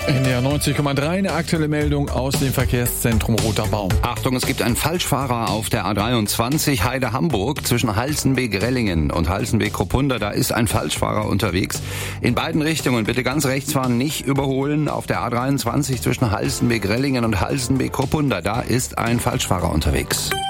In der 90,3 eine aktuelle Meldung aus dem Verkehrszentrum Roter Baum. Achtung, es gibt einen Falschfahrer auf der A23 Heide-Hamburg zwischen Halstenbek-Rellingen und Halstenbek-Kropunda. Da ist ein Falschfahrer unterwegs. In beiden Richtungen bitte ganz rechts fahren, nicht überholen. Auf der A23 zwischen Halstenbek-Rellingen und Halstenbek-Kropunda, da ist ein Falschfahrer unterwegs.